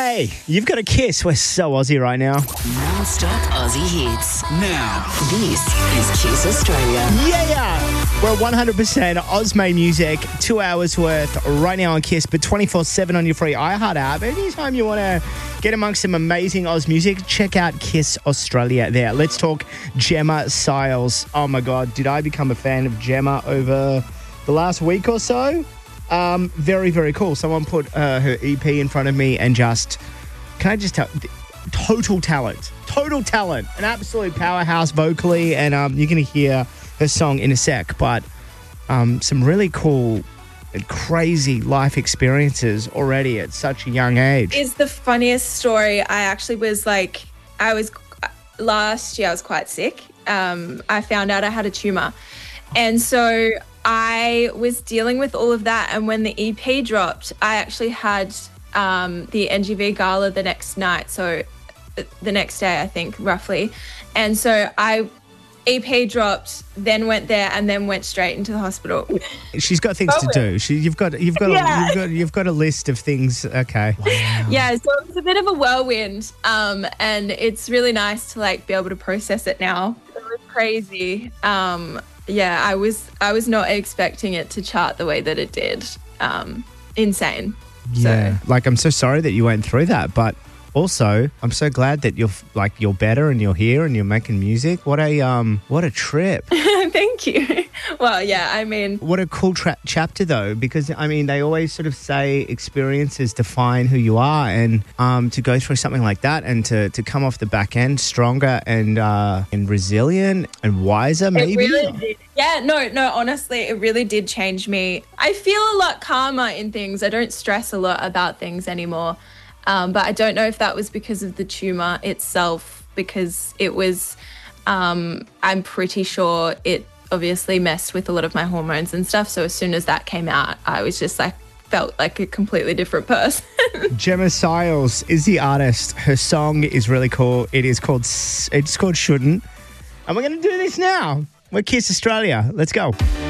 Hey, you've got a kiss. We're so Aussie right now. Non-stop Aussie hits. Now, this is Kiss Australia. Yeah. We're 100% Oz-made music, 2 hours worth right now on Kiss, but 24/7 on your free iHeart app. Anytime you want to get amongst some amazing Oz music, check out Kiss Australia there. Let's talk Gemma Siles. Oh my God, did I become a fan of Gemma over the last week or so? Very, very cool. Someone put her EP in front of me and can I just tell, total talent, an absolute powerhouse vocally, and you're going to hear her song in a sec, but some really cool and crazy life experiences already at such a young age. It's the funniest story. Last year I was quite sick. I found out I had a tumor. And so I was dealing with all of that. And when the EP dropped, I actually had the NGV gala the next night. So the next day, I think, roughly. And so EP dropped, then went there, and then went straight into the hospital. She's got things to do. You've got a list of things. Okay. Wow. Yeah, so it was a bit of a whirlwind, and it's really nice to be able to process it now. It was crazy. Yeah, I was not expecting it to chart the way that it did. Insane. Yeah, I'm so sorry that you went through that, but also I'm so glad that you're better and you're here and you're making music. What a trip. Thank you. Well, yeah, I mean, what a cool chapter though, because I mean they always sort of say experiences define who you are, and to go through something like that and to come off the back end stronger and resilient and wiser, maybe. It really did. Yeah, no, honestly, it really did change me. I feel a lot calmer in things. I don't stress a lot about things anymore. But I don't know if that was because of the tumor itself, because it was, I'm pretty sure it obviously messed with a lot of my hormones and stuff. So as soon as that came out, I was just felt like a completely different person. Gemma Siles is the artist. Her song is really cool. It's called Shouldn't. And we're going to do this now. We're Kiss Australia. Let's go.